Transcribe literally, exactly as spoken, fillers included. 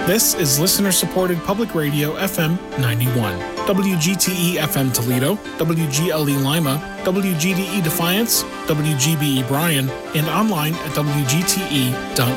This is listener-supported public radio F M ninety-one. W G T E F M Toledo, W G L E Lima, W G D E Defiance, W G B E Bryan, and online at W G T E dot